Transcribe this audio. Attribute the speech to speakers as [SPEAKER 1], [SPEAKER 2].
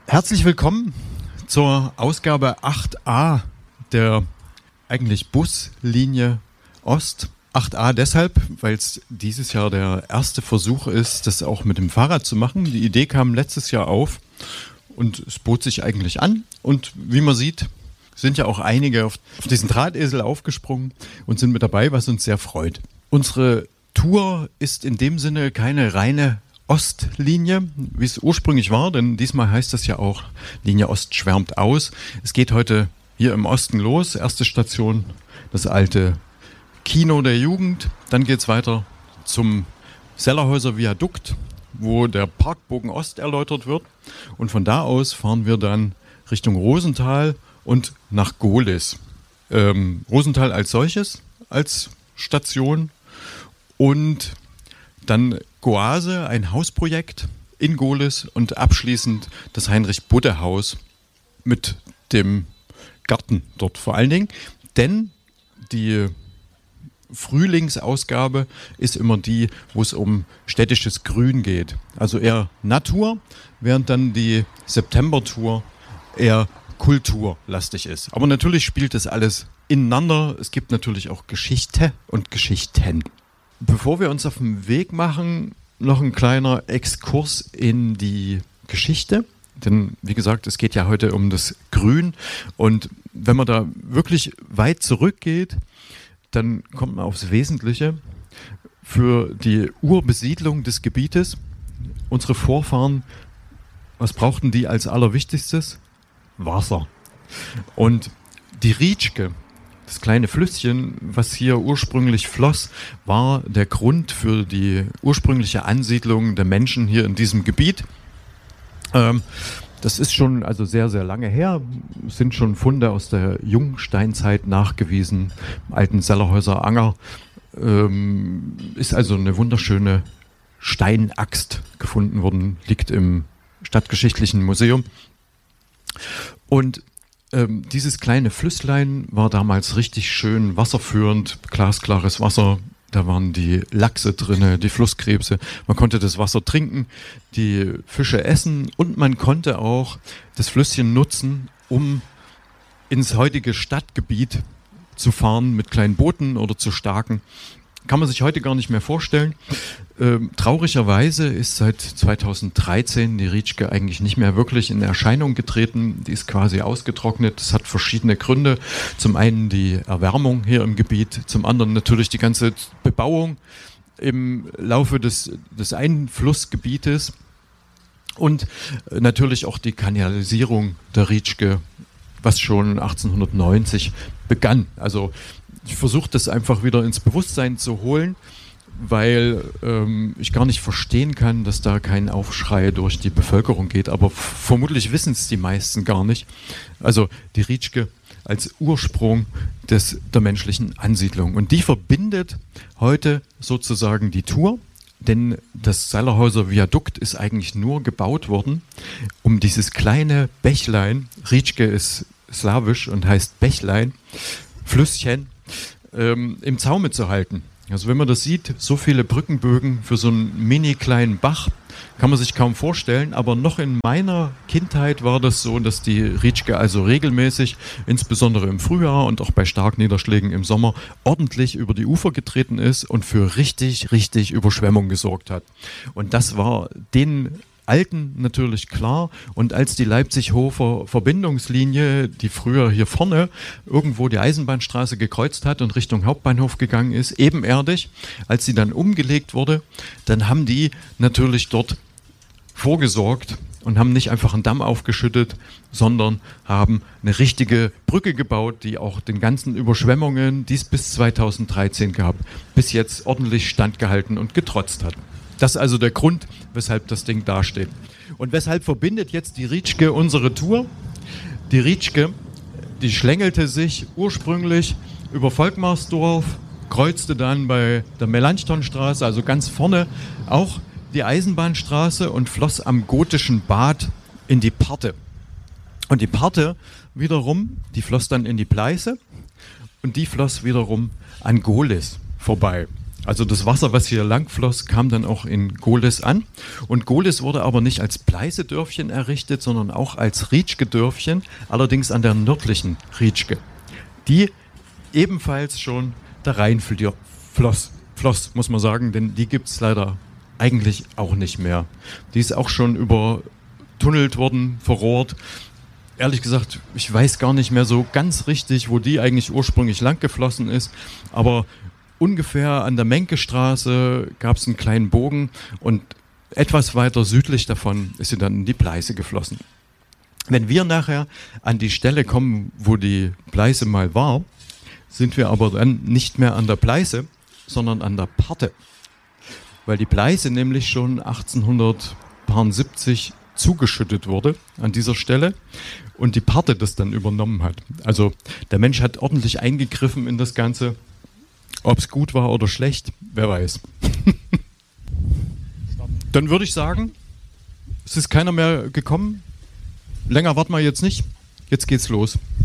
[SPEAKER 1] Herzlich willkommen zur Ausgabe 8a der eigentlich Buslinie Ost. 8a deshalb, weil es dieses Jahr der erste Versuch ist, das auch mit dem Fahrrad zu machen. Die Idee kam letztes Jahr auf und es bot sich eigentlich an. Und wie man sieht, sind ja auch einige auf diesen Drahtesel aufgesprungen und sind mit dabei, was uns sehr freut. Unsere Tour ist in dem Sinne keine reine Ostlinie, wie es ursprünglich war, denn diesmal heißt das ja auch, Linie Ost schwärmt aus. Es geht heute hier im Osten los. Erste Station, das alte Kino der Jugend. Dann geht es weiter zum Sellerhäuser Viadukt, wo der Parkbogen Ost erläutert wird. Und von da aus fahren wir dann Richtung Rosenthal und nach Gohlis. Rosenthal als solches, als Station, und dann Goase, ein Hausprojekt in Gohlis, und abschließend das Heinrich-Budde-Haus mit dem Garten dort vor allen Dingen. Denn die Frühlingsausgabe ist immer die, wo es um städtisches Grün geht. Also eher Natur, während dann die September-Tour eher kulturlastig ist. Aber natürlich spielt das alles ineinander. Es gibt natürlich auch Geschichte und Geschichten. Bevor wir uns auf den Weg machen, noch ein kleiner Exkurs in die Geschichte. Denn wie gesagt, es geht ja heute um das Grün. Und wenn man da wirklich weit zurückgeht, dann kommt man aufs Wesentliche. Für die Urbesiedlung des Gebietes, unsere Vorfahren, was brauchten die als Allerwichtigstes? Wasser. Und die Rietschke, das kleine Flüsschen, was hier ursprünglich floss, war der Grund für die ursprüngliche Ansiedlung der Menschen hier in diesem Gebiet. Das ist schon also sehr, sehr lange her. Es sind schon Funde aus der Jungsteinzeit nachgewiesen. Im alten Sellerhäuser Anger ist also eine wunderschöne Steinaxt gefunden worden, liegt im Stadtgeschichtlichen Museum. Und dieses kleine Flüsslein war damals richtig schön wasserführend, glasklares Wasser. Da waren die Lachse drin, die Flusskrebse. Man konnte das Wasser trinken, die Fische essen, und man konnte auch das Flüsschen nutzen, um ins heutige Stadtgebiet zu fahren mit kleinen Booten oder zu Staken. Kann man sich heute gar nicht mehr vorstellen. Traurigerweise ist seit 2013 die Rietschke eigentlich nicht mehr wirklich in Erscheinung getreten. Die ist quasi ausgetrocknet. Das hat verschiedene Gründe. Zum einen die Erwärmung hier im Gebiet, zum anderen natürlich die ganze Bebauung im Laufe des Einflussgebietes und natürlich auch die Kanalisierung der Rietschke, was schon 1890 begann. Also ich versuche das einfach wieder ins Bewusstsein zu holen, weil ich gar nicht verstehen kann, dass da kein Aufschrei durch die Bevölkerung geht. Aber vermutlich wissen es die meisten gar nicht. Also die Rietschke als Ursprung der menschlichen Ansiedlung. Und die verbindet heute sozusagen die Tour. Denn das Sellerhäuser Viadukt ist eigentlich nur gebaut worden, um dieses kleine Bächlein, Rietschke ist slawisch und heißt Bächlein, Flüsschen, im Zaume zu halten. Also wenn man das sieht, so viele Brückenbögen für so einen mini kleinen Bach, kann man sich kaum vorstellen. Aber noch in meiner Kindheit war das so, dass die Rietschke also regelmäßig, insbesondere im Frühjahr und auch bei Starkniederschlägen im Sommer, ordentlich über die Ufer getreten ist und für richtig, richtig Überschwemmung gesorgt hat. Und das war den Alten natürlich klar. Und als die Leipzig-Hofer Verbindungslinie, die früher hier vorne irgendwo die Eisenbahnstraße gekreuzt hat und Richtung Hauptbahnhof gegangen ist, ebenerdig, als sie dann umgelegt wurde, dann haben die natürlich dort vorgesorgt und haben nicht einfach einen Damm aufgeschüttet, sondern haben eine richtige Brücke gebaut, die auch den ganzen Überschwemmungen, die es bis 2013 gab, bis jetzt ordentlich standgehalten und getrotzt hat. Das ist also der Grund, weshalb das Ding dasteht. Und weshalb verbindet jetzt die Rietschke unsere Tour? Die Rietschke, die schlängelte sich ursprünglich über Volkmarsdorf, kreuzte dann bei der Melanchthonstraße, also ganz vorne, auch die Eisenbahnstraße und floss am Gotischen Bad in die Parthe. Und die Parthe wiederum, die floss dann in die Pleiße und die floss wiederum an Gohlis vorbei. Also das Wasser, was hier lang floss, kam dann auch in Gohlis an. Und Gohlis wurde aber nicht als Pleißedörfchen errichtet, sondern auch als Rietschke-Dörfchen, allerdings an der nördlichen Rietschke, die ebenfalls schon da rein floss, muss man sagen, denn die gibt es leider eigentlich auch nicht mehr. Die ist auch schon übertunnelt worden, verrohrt. Ehrlich gesagt, ich weiß gar nicht mehr so ganz richtig, wo die eigentlich ursprünglich lang geflossen ist, aber ungefähr an der Menkestraße gab es einen kleinen Bogen und etwas weiter südlich davon ist sie dann in die Pleiße geflossen. Wenn wir nachher an die Stelle kommen, wo die Pleiße mal war, sind wir aber dann nicht mehr an der Pleiße, sondern an der Parthe. Weil die Pleiße nämlich schon 1870 zugeschüttet wurde an dieser Stelle und die Parthe das dann übernommen hat. Also der Mensch hat ordentlich eingegriffen in das Ganze. Ob es gut war oder schlecht, wer weiß. Dann würde ich sagen, es ist keiner mehr gekommen. Länger warten wir jetzt nicht. Jetzt geht's los.